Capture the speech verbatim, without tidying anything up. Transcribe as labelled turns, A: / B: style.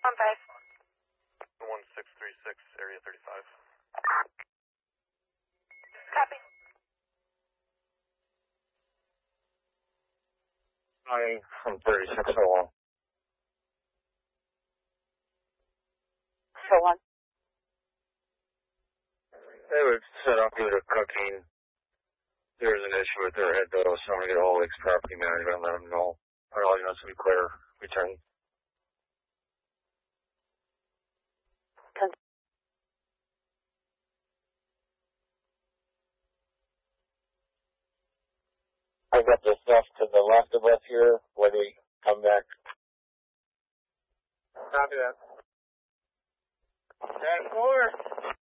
A: One five.
B: one six three six, area thirty-five.
A: Copy.
C: Hi, from thirty-six oh one.
A: So one.
C: They would set up due to cooking. There's an issue with their head though, so I'm going to get all Lake's property management and let them know. Or all you know, to be clear, return. I got the stuff to the left of us here when we come back.
B: Copy that.
C: ten four.